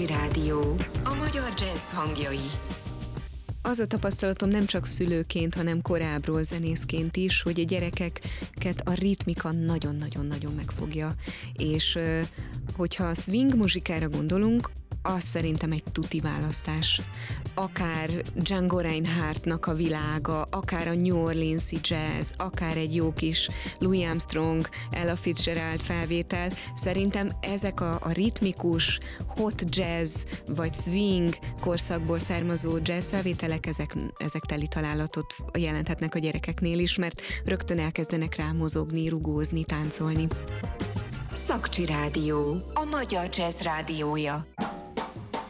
Szakcsi Rádió. A magyar jazz hangjai. Az a tapasztalatom nem csak szülőként, hanem korábbról zenészként is, hogy a gyerekeket a ritmika nagyon-nagyon-nagyon megfogja. És hogyha a swing muzsikára gondolunk, az szerintem egy tuti választás. Akár Django Reinhardtnak a világa, akár a New Orleans-i jazz, akár egy jó kis Louis Armstrong, Ella Fitzgerald felvétel. Szerintem ezek a ritmikus, hot jazz vagy swing korszakból származó jazz felvételek, ezek teli találatot jelenthetnek a gyerekeknél is, mert rögtön elkezdenek rá mozogni, rugózni, táncolni. Szakcsi Rádió. A magyar jazz rádiója.